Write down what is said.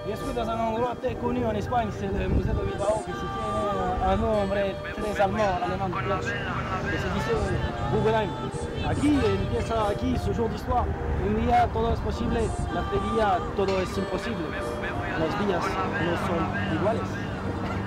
Je suis dans un endroit très connu en Espagne, c'est le musée de Bilbao, qui se tient un nombre très allemand de pièces, que se disait Guggenheim. Aquí, empieza aquí su jour d'histoire. Un día todo es posible, la día todo es imposible. Los días no son iguales.